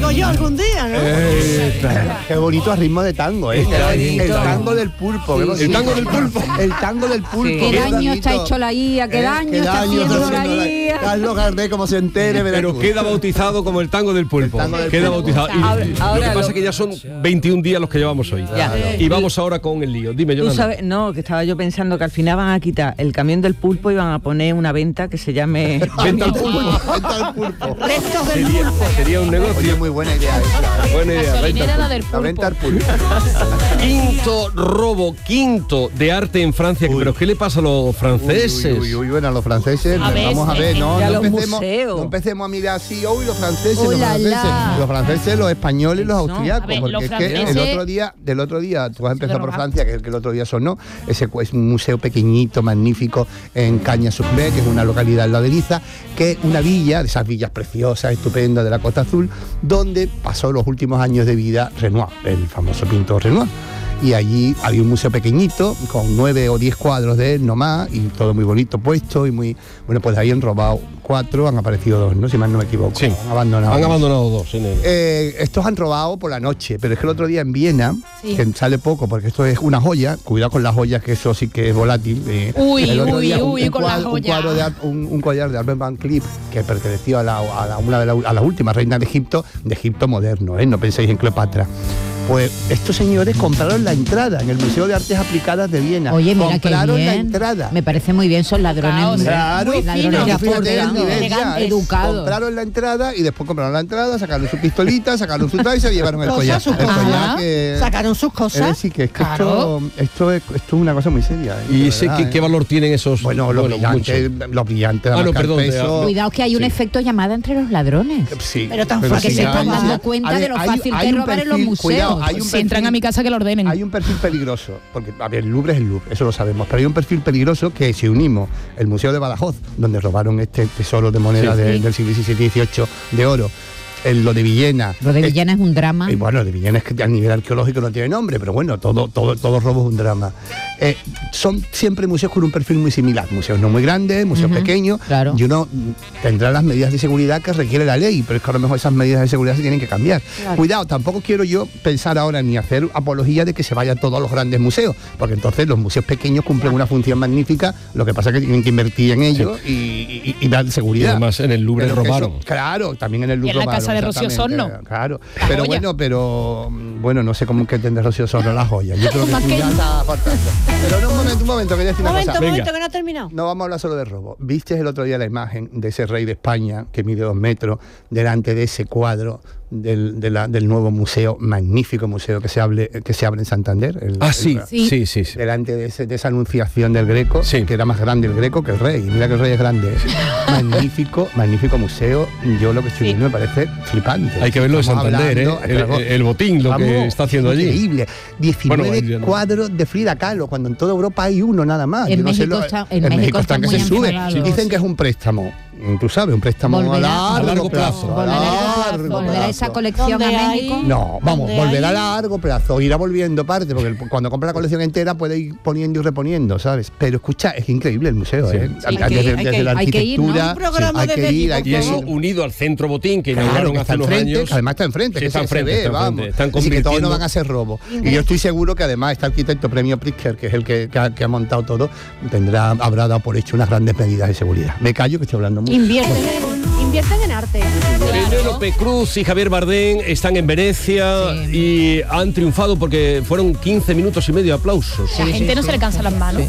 hago yo algún día, ¿no? Qué bonito a ritmo de tango, ¿eh? El tango del pulpo. El tango del pulpo. El tango del pulpo. ¿Qué daño está hecho la IA? ¿Qué daño está haciendo la IA? Carlos Gardel, como se entere. Pero queda bautizado como el tango del pulpo. Queda bautizado. Y lo que pasa es que ya son 21 días los que llevamos hoy. Y vamos ahora con el lío. Dime, Yolanda. Tú sabes, no, que estaba yo pensando que al final van a quitar el camión del pulpo y van a poner una venta que se llame Venta al pulpo. Venta al pulpo. Restos del pulpo. Sería un negocio. Oye, muy buena idea esa. Buena idea. La venta al pulpo. Quinto robo, quinto de arte en Francia. Pero ¿qué le pasa a los franceses? Uy, bueno, a los franceses, vamos a ver, no empecemos a mirar así, los franceses, los franceses, los españoles y los austriacos, porque es que del otro día, tú vas a empezar por Francia, que es el que el otro día sonó, ese es un museo pequeñito, magnífico, en Cagnes-sur-Mer, que es una localidad en la de Niza, que es una villa, de esas villas preciosas, estupendas de la Costa Azul, donde pasó los últimos años de vida Renoir, el famoso pintor Renoir. Y allí había un museo pequeñito con 9 o 10 cuadros de él nomás, y todo muy bonito puesto y muy bueno. Pues ahí han robado 4, han aparecido 2, ¿no? Si mal no me equivoco. Sí. Han abandonado 2. Estos han robado por la noche, pero es que el otro día en Viena, que sale poco porque esto es una joya, cuidado con las joyas, que eso sí que es volátil. Un collar de Albert Van Cleef que perteneció a la última reina de Egipto moderno, ¿eh? No penséis en Cleopatra. Pues estos señores compraron la entrada en el Museo de Artes Aplicadas de Viena. Oye, mira, compraron qué bien. la entrada. Me parece muy bien, son ladrones. Claro, ladrones que aportan, educados. Compraron la entrada y después compraron la entrada, sacaron su pistolita, sacaron su traje y se llevaron el collar. Sacaron sus cosas. Es decir, que esto es una cosa muy seria. ¿Y ese qué valor tienen esos? Bueno, los brillantes. Cuidado que hay un efecto llamada entre los ladrones. Sí. Pero tan porque se están dando cuenta de lo fácil que es robar en los museos. Si entran a mi casa, que lo ordenen. Hay un perfil peligroso, porque a ver, el Louvre es el Louvre, eso lo sabemos, pero hay un perfil peligroso que si unimos el Museo de Badajoz, donde robaron este tesoro de moneda del siglo XVII y XVIII de oro, lo de Villena. Lo de Villena es un drama. Bueno, lo de Villena es que a nivel arqueológico no tiene nombre, pero bueno, todo robo es un drama. Son siempre museos con un perfil muy similar, museos no muy grandes, museos pequeños, y uno tendrá las medidas de seguridad que requiere la ley, pero es que a lo mejor esas medidas de seguridad se tienen que cambiar. Cuidado, tampoco quiero yo pensar ahora ni hacer apología de que se vaya a todos los grandes museos, porque entonces los museos pequeños cumplen una función magnífica, lo que pasa es que tienen que invertir en ellos y dar seguridad. Y además en el Louvre robaron. También en el Louvre robaron. De Rocío Sorno. Claro, pero bueno, no sé cómo que tendrá Rocío Sorno la joya. Yo creo que ya está faltando. Pero no, un momento, que voy a decir una cosa. Un momento, que no ha terminado. No vamos a hablar solo de robo. ¿Viste el otro día la imagen de ese rey de España que mide 2 metros delante de ese cuadro del nuevo museo, magnífico museo que se abre en Santander? Sí. Delante de esa anunciación del Greco, que era más grande el Greco que el rey. Mira que el rey es grande. magnífico museo. Yo lo que estoy viendo me parece flipante. Hay que verlo de Santander, el botín, lo que está haciendo allí. Increíble. 19 cuadros de Frida Kahlo, cuando en toda Europa hay uno nada más. En México está que se sube. Dicen que es un préstamo. Tú sabes, un préstamo a largo plazo. ¿Volverá esa colección a México? No, volverá a largo plazo. Irá volviendo parte, porque cuando compra la colección entera puede ir poniendo y reponiendo, ¿sabes? Pero escucha, es increíble el museo, ¿eh? Desde la arquitectura. Hay que ir. Y eso unido al centro botín que inauguraron hace unos años. Además está enfrente, que se ve, vamos. Así que todos no van a ser robos. Y yo estoy seguro que además este arquitecto Premio Pritzker, que es el que ha montado todo, habrá dado por hecho unas grandes medidas de seguridad. Me callo que estoy hablando mucho. Invierten en arte. Penélope Cruz y Javier Bardem están en Venecia y han triunfado porque fueron 15 minutos y medio de aplausos. La gente no se le cansa las manos.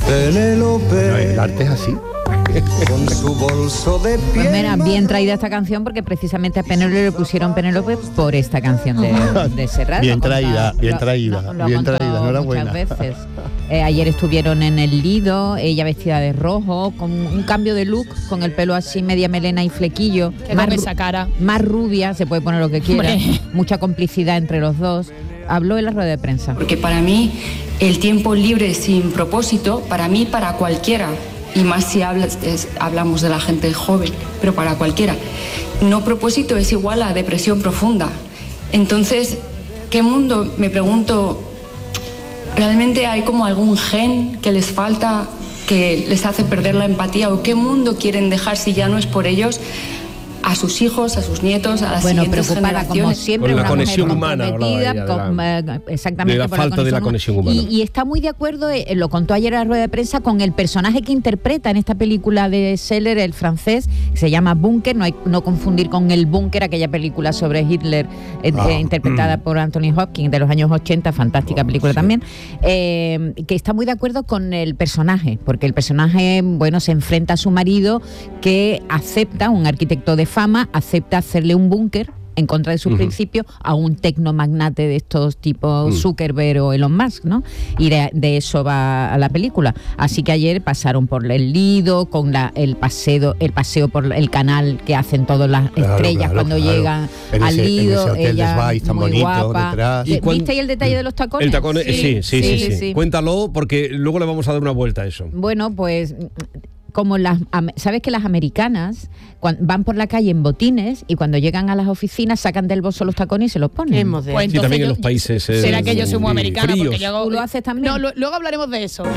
El arte es así. Con su bolso de piel. Pues mira, bien traída esta canción porque precisamente a Penélope le pusieron Penélope por esta canción de Serrat. Bien traída, enhorabuena. Muchas veces. Ayer estuvieron en el Lido, ella vestida de rojo, con un cambio de look, con el pelo así, media melena y flequillo. Esa cara. Más rubia, se puede poner lo que quiera. Mucha complicidad entre los dos. Habló en la rueda de prensa. Porque para mí el tiempo libre sin propósito, para mí, para cualquiera, y más si hablamos de la gente joven, pero para cualquiera, no propósito es igual a depresión profunda. Entonces, ¿qué mundo? Me pregunto, ¿realmente hay como algún gen que les falta, que les hace perder la empatía? ¿O qué mundo quieren dejar si ya no es por ellos? a sus hijos, a sus nietos, a las siguientes preocupada generaciones. como siempre, con la una conexión mujer humana, comprometida, exactamente, de la falta de la conexión humana. Y está muy de acuerdo, lo contó ayer en la rueda de prensa, con el personaje que interpreta en esta película de Seller, el francés, que se llama Bunker, no confundir con El Búnker, aquella película sobre Hitler, interpretada por Anthony Hopkins de los años 80, fantástica película también, que está muy de acuerdo con el personaje, porque el personaje, se enfrenta a su marido, que acepta, un arquitecto de fama, acepta hacerle un búnker en contra de sus principios a un tecnomagnate de estos tipos Zuckerberg o Elon Musk, ¿no? Y de eso va a la película. Así que ayer pasaron por el Lido, con el paseo por el canal que hacen todas las estrellas cuando llegan al Lido. Ella muy guapa. ¿Viste ahí el detalle de los tacones? El tacón, sí. Cuéntalo, porque luego le vamos a dar una vuelta a eso. Bueno, pues como sabes que las americanas van por la calle en botines y cuando llegan a las oficinas sacan del bolso los tacones y se los ponen. Pues también en los países será que yo soy muy americana, fríos. porque ¿Tú lo haces también? No, luego hablaremos de eso.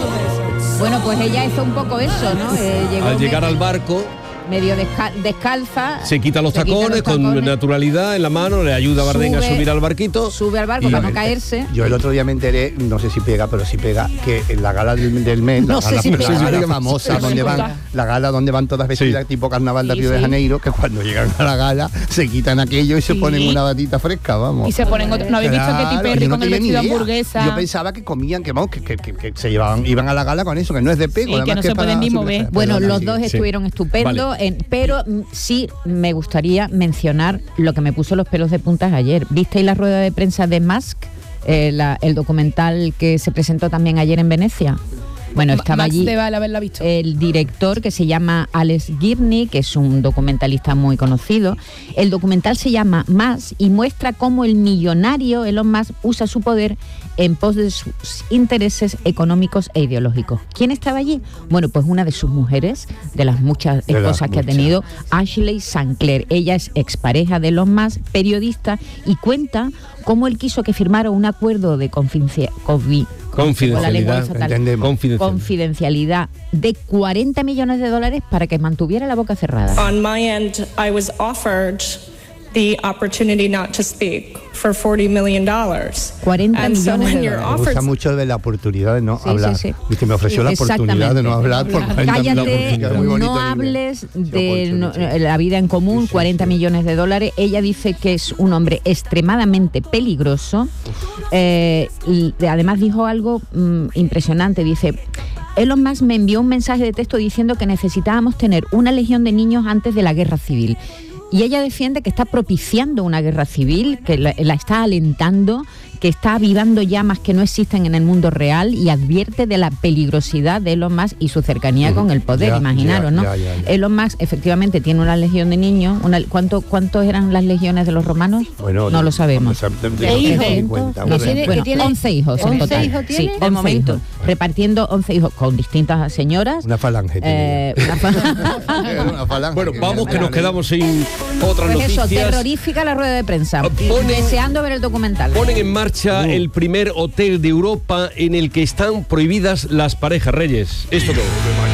Bueno, pues ella hizo un poco eso, ¿no? Al llegar al barco, medio descalza, se quita los tacones con naturalidad en la mano, le ayuda a Bardem a subir al barquito. Sube al barco para no caerse. Yo el otro día me enteré, no sé si pega, pero sí pega, que en la gala del mes, la gala famosa, la gala donde van todas vestidas tipo carnaval de Río de Janeiro, que cuando llegan a la gala se quitan aquello y se ponen una batita fresca, vamos. Y se ponen ¿no habéis visto que Katy Perry con el vestido hamburguesa? Yo pensaba que comían, que se iban a la gala con eso, que no es de pego. Sí, que no se pueden ni mover. Bueno, los dos estuvieron estupendos. Pero sí me gustaría mencionar lo que me puso los pelos de puntas ayer. ¿Visteis la rueda de prensa de Musk? El documental que se presentó también ayer en Venecia. Bueno, estaba allí el director, que se llama Alex Gibney, que es un documentalista muy conocido. El documental se llama Más y muestra cómo el millonario Elon Musk usa su poder en pos de sus intereses económicos e ideológicos. ¿Quién estaba allí? Bueno, pues una de sus mujeres, de las muchas esposas que ha tenido, Ashley Sinclair. Ella es expareja de Elon Musk, periodista, y cuenta cómo él quiso que firmara un acuerdo de confidencialidad de $40 millones para que mantuviera la boca cerrada. On my end, I was offered the opportunity not to speak for $40 million. 40 millones de dólares. Me gusta mucho de la oportunidad de no hablar. Y que me ofreció la oportunidad de no hablar por 40 Cállate, no hables de la vida en común, $40 millones. Ella dice que es un hombre extremadamente peligroso. Además dijo algo impresionante, dice: Elon Musk me envió un mensaje de texto diciendo que necesitábamos tener una legión de niños antes de la guerra civil. Y ella defiende que está propiciando una guerra civil, que la está alentando, que está avivando llamas que no existen en el mundo real, y advierte de la peligrosidad de Elon Musk y su cercanía con el poder, imaginaros, ¿no? Elon Musk efectivamente tiene una legión de niños. ¿Cuántos eran las legiones de los romanos? Bueno, no lo sabemos. 11 hijos en total. 11 hijos tiene. Sí, 11 hijos. Repartiendo 11 hijos con distintas señoras. Una falange. Una falange. Bueno, vamos, que nos quedamos sin otras noticias. Eso, terrorífica la rueda de prensa. Deseando ver el documental. Ponen en marcha el primer hotel de Europa en el que están prohibidas las parejas, Reyes. ¿Esto qué es?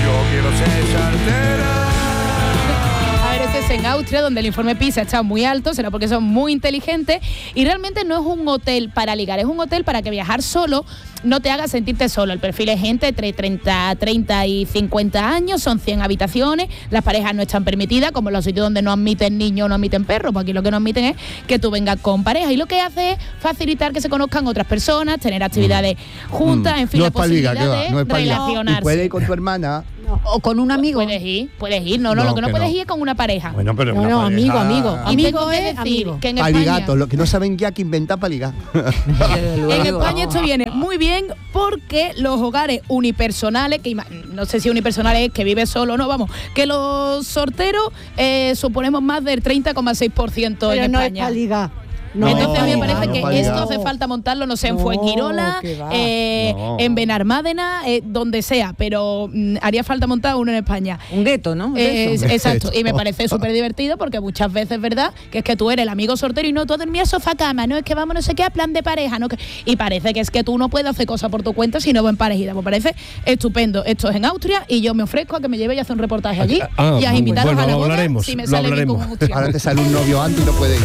En Austria, donde el informe PISA está muy alto, será porque son muy inteligentes, y realmente no es un hotel para ligar, es un hotel para que viajar solo no te haga sentirte solo. El perfil es gente entre 30 y 50 años, son 100 habitaciones, las parejas no están permitidas, como en los sitios donde no admiten niños o no admiten perros, pues aquí lo que no admiten es que tú vengas con pareja, y lo que hace es facilitar que se conozcan otras personas, tener actividades juntas, en fin, la posibilidad de relacionarse. ¿Y puedes ir con tu hermana? O con un amigo. Puedes ir, no, lo que no puedes ir es con una pareja. Bueno, pero amigo. Amigo es decir que en España, paligatos, los que no saben ya que inventar para ligar. En España esto viene muy bien, porque los hogares unipersonales, que no sé si unipersonal es que vive solo o no, vamos, que los solteros suponemos más del 30,6% en España. Pero no es para ligar. Entonces a mí me parece que esto hace falta montarlo, no sé, en Fuengirola, en Benalmádena, donde sea, pero haría falta montar uno en España. Un gueto, ¿no? Exacto, y me parece súper divertido porque muchas veces, ¿verdad?, que es que tú eres el amigo soltero y no, tú a dormir a sofá cama, no, es que vamos no sé qué a plan de pareja, ¿no? Y parece que es que tú no puedes hacer cosas por tu cuenta si no vas en parejita. Me parece estupendo. Esto es en Austria y yo me ofrezco a que me lleve y hacer un reportaje allí y a invitaros a la boda si me sale bien como austriaco. Ahora te sale un novio antes y no puede ir.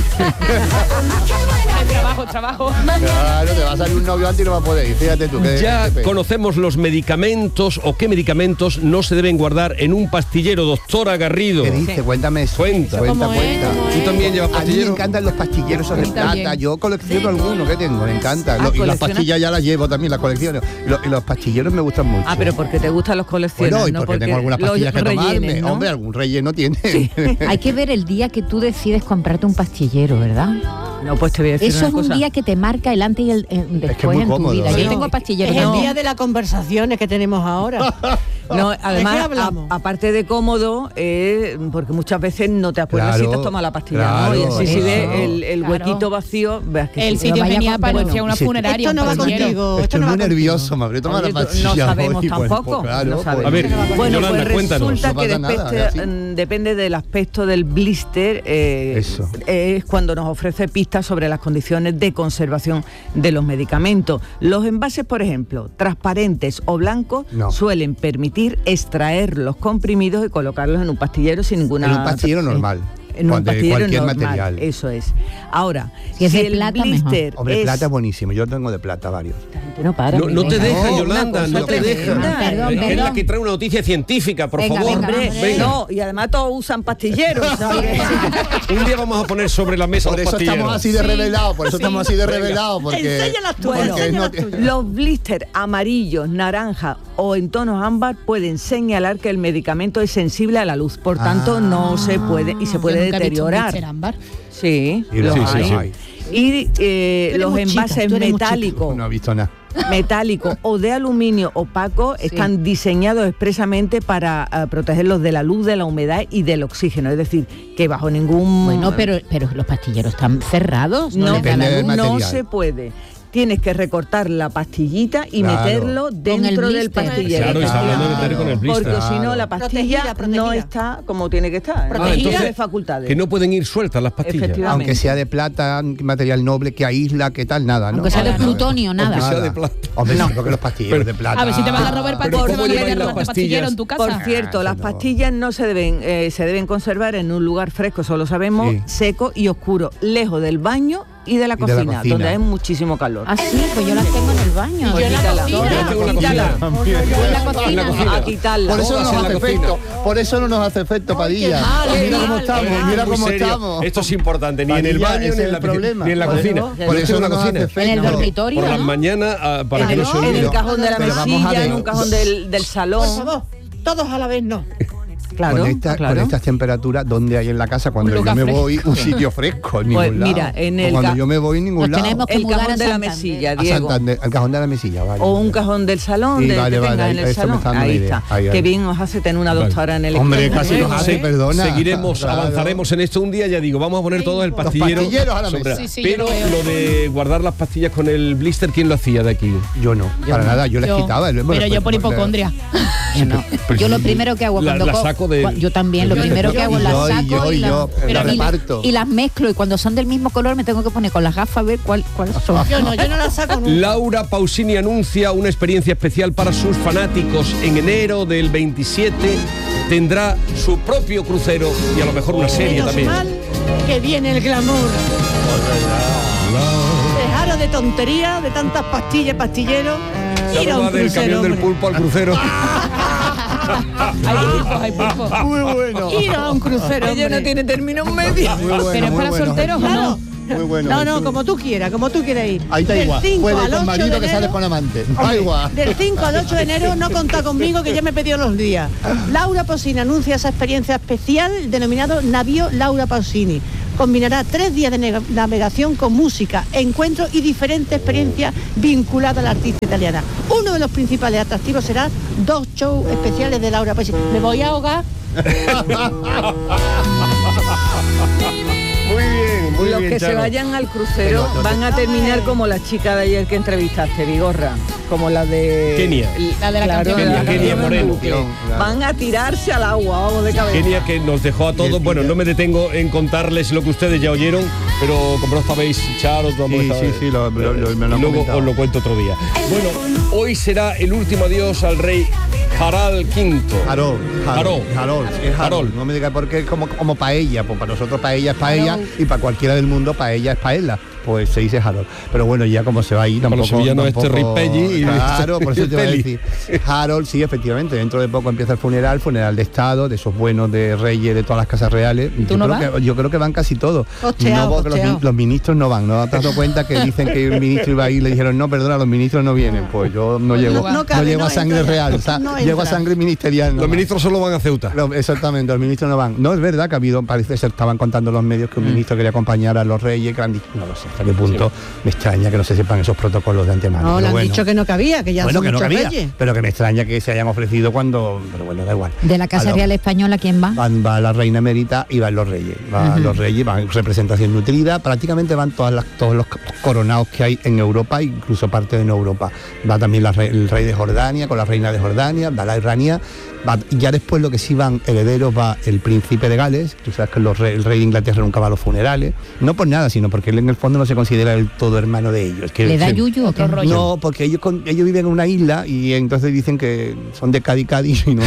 Trabajo. Claro, te va a salir un novio antes y no va a poder ir. Fíjate tú. Ya conocemos los medicamentos o qué medicamentos no se deben guardar en un pastillero, doctora Garrido. ¿Qué dice? Cuéntame eso. Cuenta. ¿Tú también llevas pastilleros? A mí me encantan los pastilleros sobre plata. Yo colecciono algunos que tengo, me encanta. Y las pastillas ya las llevo también, las colecciono. Y los pastilleros me gustan mucho. Pero porque te gustan los colecciones. Bueno, y porque tengo algunas pastillas que tomarme. ¿No? Hombre, algún relleno tiene. Sí. Hay que ver el día que tú decides comprarte un pastillero, ¿verdad? No, pues te voy a decir eso es un día que te marca el antes y el después, es que en tu vida. Yo tengo pastilleros. Es el día de las conversaciones que tenemos ahora. No, además, aparte de cómodo, porque muchas veces no te acuerdas si te has tomado la pastilla, ¿no? Y así si ves el huequito vacío, veas que el sitio genial parecía una funeraria. Esto no va contigo. Estoy muy nervioso, me habría tomado la pastilla. No sabemos tampoco. No sabemos. A ver, bueno, Yolanda, pues resulta cuéntanos. que depende del aspecto del blister, es cuando nos ofrece pistas sobre las condiciones de conservación de los medicamentos. Los envases, por ejemplo, transparentes o blancos, suelen permitir extraer los comprimidos y colocarlos en un pastillero sin ninguna... En un pastillero normal. En un pastillero cualquier normal, material. Eso es. Ahora, si es de plata, blister hombre, plata es buenísimo. Yo tengo de plata varios. No te deja, Yolanda, no te deja. Perdón. Es la que trae una noticia científica, por favor. Venga. No, y además todos usan pastilleros. Un día vamos a poner sobre la mesa por los pastilleros. Estamos así de revelados, por eso estamos así de revelados. Enséñalas tú. Los blisters amarillos, naranja o en tonos ámbar pueden señalar que el medicamento es sensible a la luz, por tanto no se puede y se puede deteriorar. Sí, los hay. Y los envases metálicos. No he visto nada. Metálico o de aluminio opaco están diseñados expresamente para protegerlos de la luz, de la humedad y del oxígeno, es decir, que bajo ningún... Bueno, pero los pastilleros están cerrados. No se puede. Tienes que recortar la pastillita y meterlo dentro del pastillero. Claro, y está hablando de meter con el blister. Porque si no, la pastilla no está como tiene que estar. Protegida de facultades. Que no pueden ir sueltas las pastillas. Aunque sea de plata, material noble que aísla, que tal, nada, ¿no? Aunque sea de plutonio, nada. Aunque sea de plata. Hombre, no, porque los pastilleros de plata. A ver si te vas a robar pastillero en tu casa. Por cierto, las pastillas no se deben conservar en un lugar fresco, eso lo sabemos, seco y oscuro, lejos del baño y de la cocina, donde hay muchísimo calor. Ah, sí, pues yo las tengo en el baño. Pues a quitarla. Por eso no nos hace efecto, Padilla. Mira cómo estamos. Esto es importante, ni en el baño ni en la cocina. Por eso no nos hace efecto. En el dormitorio. Por las mañanas para que no se olvide. En el cajón de la mesilla, en un cajón del salón. Por favor, todos a la vez no. Claro, con estas temperaturas, ¿dónde hay en la casa cuando yo me voy un sitio fresco? En ningún lado. Mira, cuando yo me voy en ningún lado. El cajón de la mesilla, Diego. El cajón de la mesilla, vale. O un cajón del salón, en el salón. Ahí está. Qué bien os hace tener una doctora en el equipo. Hombre, casi nos hace, perdona. Seguiremos, avanzaremos en esto un día, ya digo, vamos a poner todo el pastillero. A la mesa. Pero lo de guardar las pastillas con el blister, ¿quién lo hacía de aquí? Yo no, para nada, yo les quitaba. Pero yo por hipocondria. Yo lo primero que hago cuando saco de... Yo también, lo primero que hago las saco la reparto. Y las mezclo, y cuando son del mismo color me tengo que poner con las gafas a ver cuáles son. Yo no las saco nunca. Laura Pausini anuncia una experiencia especial para sus fanáticos. En enero del 27 tendrá su propio crucero y a lo mejor una serie también. Mal que viene el glamour. Dejaros de tontería, de tantas pastillas, pastilleros. Ir a un del crucero, camión del pulpo al crucero. Hay pulpo. Muy bueno. Ir a un crucero. Ella no tiene término medio. Pero es para solteros, claro. Muy bueno. No, como tú quieras ir. Ahí está igual. Puede con marido que sales con amante. Da igual. Del 5 al 8 de enero no contá conmigo, que ya me he pedido los días. Laura Pausini anuncia esa experiencia especial denominado Navío Laura Pausini. Combinará 3 días de navegación con música, encuentros y diferentes experiencias vinculadas a la artista italiana. Uno de los principales atractivos será 2 shows especiales de Laura Pausini. Me voy a ahogar. muy los bien, que Charo. se vayan al crucero van a terminar como la chica de ayer que entrevistaste, Vigorra, como la de Kenia. La de la canción. Kenia Moreno. Van a tirarse al agua, vamos de cabeza. Kenia, que nos dejó a todos. Bueno, no me detengo en contarles lo que ustedes ya oyeron, pero como no sabéis, Charo, sí, luego os lo cuento otro día. Bueno, hoy será el último adiós al rey Harald V. Harold. No me digas por qué, como paella, pues para nosotros paella es paella y para cualquiera del mundo paella es paella. Pues se dice Harold. Pero bueno, ya como se va ahí tampoco... Para los sevillanos este Ripelli. Claro, por eso te voy a decir. Harold, sí, efectivamente, dentro de poco empieza el funeral de Estado, de esos buenos de reyes, de todas las casas reales. Yo creo que van casi todos. Los ministros no van, ¿no te has dado cuenta que dicen que el ministro iba a ir y le dijeron, no, perdona, los ministros no vienen? Pues yo no llego a sangre real, o sea, llego a sangre ministerial. Los ministros solo van a Ceuta. Exactamente, los ministros no van. No, es verdad que ha habido, parece ser, estaban contando los medios que un ministro quería acompañar a los reyes, que han dicho, no lo sé. Hasta qué punto me extraña que no se sepan esos protocolos de antemano. No, le han dicho que no cabía, que ya son que no cabía, reyes. pero que me extraña que se hayan ofrecido cuando... Pero bueno, da igual. ¿De la Casa Real Española quién va? Va la reina emérita y van los reyes. Los reyes, van representación nutrida, prácticamente van todos los coronados que hay en Europa, incluso parte de no Europa. Va también el rey de Jordania, con la reina de Jordania, va la Irania. Y ya después lo que sí van herederos va el príncipe de Gales. Tú sabes que el rey de Inglaterra nunca va a los funerales, no por nada, sino porque él en el fondo no se considera el todo hermano de ellos. ¿Le da yuyu o qué rollo? No, porque ellos viven en una isla y entonces dicen que son de Cádiz y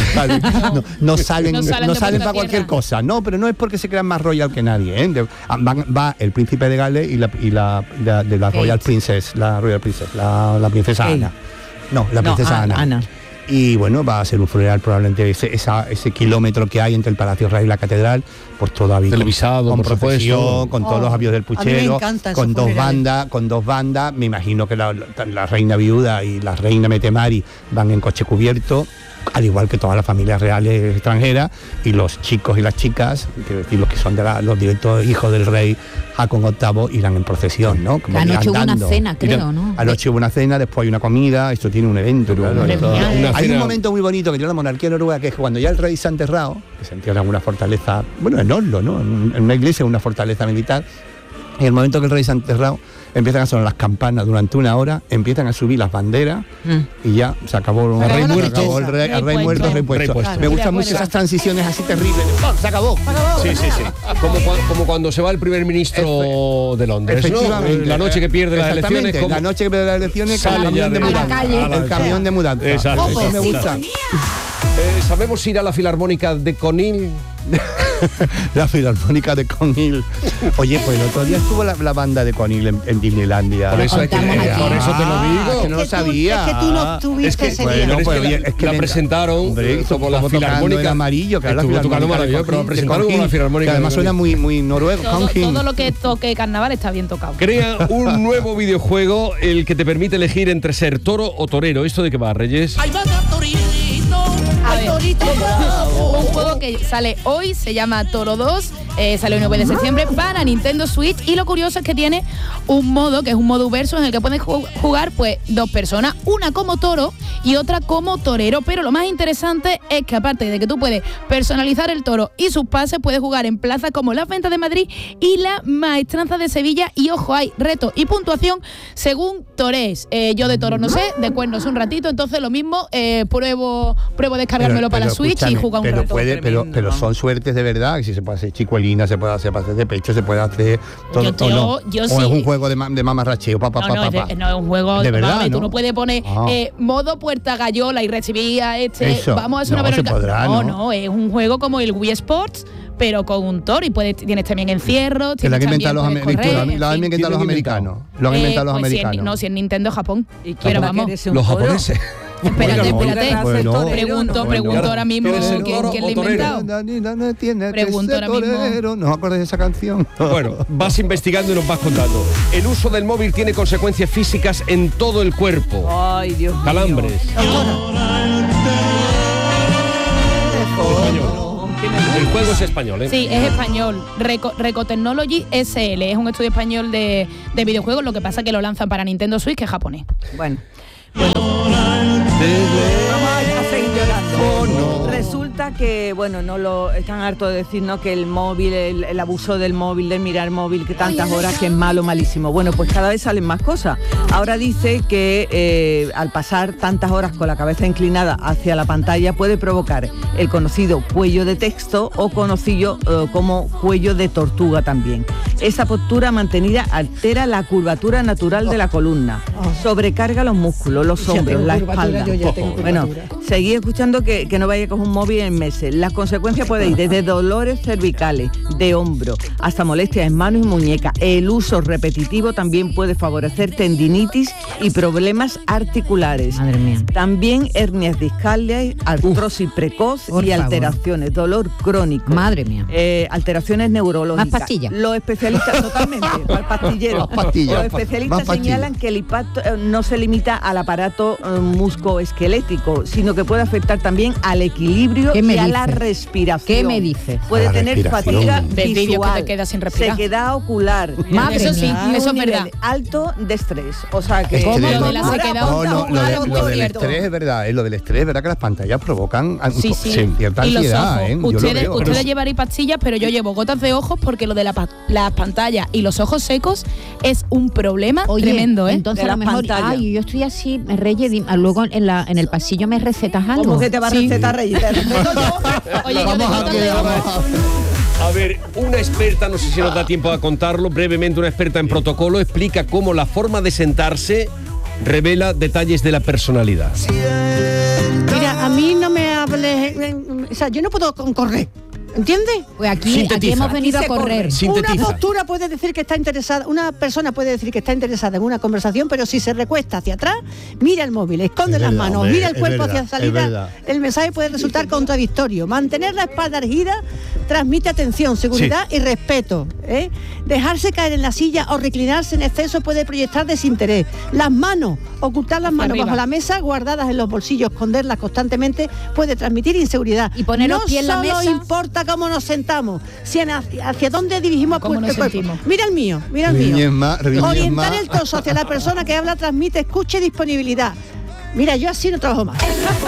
no salen para cualquier cosa. No, pero no es porque se crean más royal que nadie, ¿eh? Va el príncipe de Gales y la Royal Princess, la princesa Ana. No, la princesa Ana. Y bueno, va a ser un funeral probablemente ese kilómetro que hay entre el Palacio Real y la Catedral, pues todo habito, televisado, con por procesión, supuesto, con todos los avios del puchero, con dos bandas. Me imagino que la reina viuda y la reina Metemari van en coche cubierto, al igual que todas las familias reales extranjeras, y los chicos y las chicas, quiero decir, los que son los directos hijos del rey Haakon VIII, irán en procesión, ¿no? Como anoche hubo una cena, creo, ¿no? Anoche hubo una cena, después hay una comida, esto tiene un evento. Hay un momento muy bonito que tiene la monarquía noruega, que es cuando ya el rey se ha enterrado, que se entierra en una fortaleza, bueno, en Oslo, ¿no? En una iglesia, en una fortaleza militar, y en el momento que el rey se ha enterrado, empiezan a sonar las campanas durante una hora, empiezan a subir las banderas y ya se acabó el rey muerto, el rey muerto, rey puesto. Me gustan mucho esas transiciones así terribles. Se acabó. Sí. Como cuando se va el primer ministro de Londres, ¿no? La noche que pierde las elecciones. La noche que pierde las elecciones, sale ya el camión de mudanza. Exacto. Eso me gusta. ¿Sabemos ir a la Filarmónica de Conil? La Filarmónica de Conil. Oye, pues el otro día estuvo la banda de Conil en Disneylandia. Por eso te lo digo. Que no lo sabía. Es que tú no estuviste ese día. Es que la presentaron como la Filarmónica amarillo, que estuvo tocando maravilloso, pero la presentaron como la Filarmónica. Que además suena muy noruego. Todo lo que toque carnaval está bien tocado. Crea un nuevo videojuego, el que te permite elegir entre ser toro o torero. ¿Esto de qué va, Reyes? A ver, un juego que sale hoy, se llama Toro 2, sale el 9 de septiembre para Nintendo Switch, y lo curioso es que tiene un modo, que es un modo verso, en el que pueden jugar pues dos personas, una como toro y otra como torero, pero lo más interesante es que aparte de que tú puedes personalizar el toro y sus pases, puedes jugar en plazas como Las Ventas de Madrid y la Maestranza de Sevilla, y ojo, hay reto y puntuación según torés. Yo de toro no sé, de cuernos un ratito, entonces lo mismo, pruebo descargármelo para la Switch y jugar un rato. Pero son suertes de verdad, que si se puede hacer chicuelina, se puede hacer pases de pecho, se puede hacer todo. Yo o sí. Es un juego de mamarracheo, no es un juego de verdad, ¿no? Tú no puedes poner modo puerta gallola y recibir a vamos a hacer una pelota. No, es un juego como el Wii Sports, pero con un toro, y tienes también encierro, que lo han inventado los americanos. Lo han inventado los americanos. No, si en Nintendo Japón. Pero vamos, los japoneses. Espérate. Pregunto ahora mismo quién lo ha inventado. Pregunto ahora mismo. ¿No acuerdas de esa canción? Bueno, vas investigando y nos vas contando. El uso del móvil tiene consecuencias físicas en todo el cuerpo. Ay, Dios mío. Calambres. El juego es español, ¿eh? Sí, es español. Recotechnology SL es un estudio español de videojuegos. Lo que pasa es que lo lanzan para Nintendo Switch, que es japonés. Bueno. Vamos a seguir llorando. Resulta resulta que, bueno, están hartos de decir, ¿no?, que el móvil, el abuso del móvil, de mirar móvil, que tantas horas, que es malo, malísimo. Bueno, pues cada vez salen más cosas. Ahora dice que al pasar tantas horas con la cabeza inclinada hacia la pantalla puede provocar el conocido cuello de texto o conocido como cuello de tortuga también. Esa postura mantenida altera la curvatura natural de la columna, sobrecarga los músculos, los hombros, la espalda. Bueno, seguí escuchando que no vaya con un móvil en meses. Las consecuencias pueden ir desde dolores cervicales, de hombro, hasta molestias en manos y muñecas. El uso repetitivo también puede favorecer tendinitis y problemas articulares. Madre mía. También hernias discales, artrosis precoz y alteraciones, dolor crónico. Madre mía. Alteraciones neurológicas. Más pastillas. Los especialistas, totalmente, al pastillero. Los especialistas señalan que el impacto no se limita al aparato musculoesquelético, sino que puede afectar también al equilibrio y a la respiración. ¿Qué me dices? Puede tener fatiga visual, que te queda sin respirar. sequedad ocular. Eso sí, eso es verdad. Alto de estrés. O sea que lo del estrés es verdad, lo del estrés es verdad que las pantallas provocan cierta ansiedad. Ustedes llevaréis pastillas, pero yo llevo gotas de ojos porque lo de las pantallas y los ojos secos es un problema tremendo, ¿eh? Entonces a lo mejor, yo estoy así, Reyes, luego en el pasillo me recetas algo. ¿Cómo que te va a recetar, Reyes? Oye, yo de gotas de ojos. A ver, una experta, no sé si nos da tiempo a contarlo, brevemente, una experta en protocolo explica cómo la forma de sentarse revela detalles de la personalidad. Mira, a mí no me hables, o sea, yo no puedo correr. ¿Entiendes? Pues aquí hemos venido a correr. Una postura puede decir que está interesada, una persona puede decir que está interesada en una conversación, pero si se recuesta hacia atrás, mira el móvil, esconde las manos, mira el cuerpo hacia salida, el mensaje puede resultar contradictorio. Mantener la espalda erguida transmite atención, seguridad y respeto, ¿eh? Dejarse caer en la silla o reclinarse en exceso puede proyectar desinterés. Las manos, ocultar las manos bajo la mesa, guardadas en los bolsillos, esconderlas constantemente, puede transmitir inseguridad. Y poner los pies en la mesa. No importa cómo nos sentamos, si hacia dónde dirigimos el cuerpo. Mira el mío. Orientar el torso hacia la persona que habla transmite escucha y disponibilidad. Mira, yo así no trabajo más.